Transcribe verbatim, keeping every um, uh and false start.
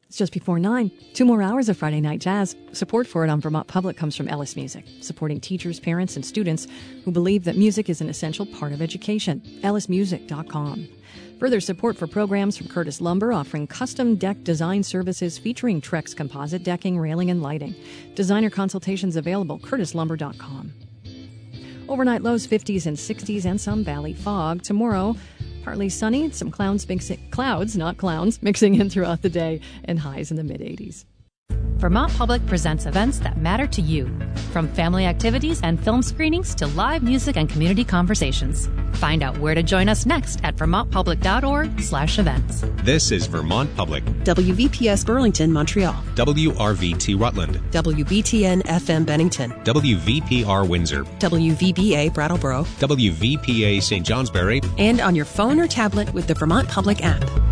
It's just before nine. Two more hours of Friday Night Jazz. Support for it on Vermont Public comes from Ellis Music, supporting teachers, parents, and students who believe that music is an essential part of education. ellis music dot com. Further support for programs from Curtis Lumber, offering custom deck design services featuring Trex composite decking, railing, and lighting. Designer consultations available, curtis lumber dot com. Overnight lows fifties and sixties and some valley fog. Tomorrow, partly sunny, some clouds, mixing, clouds, not clowns, mixing in throughout the day, and highs in the mid-eighties. Vermont Public presents events that matter to you, from family activities and film screenings to live music and community conversations. Find out where to join us next at vermont public dot org slash events. This is Vermont Public. W V P S Burlington, Montreal. W R V T Rutland. W B T N F M Bennington. W V P R Windsor. W V B A Brattleboro. W V P A Saint Johnsbury. And on your phone or tablet with the Vermont Public app.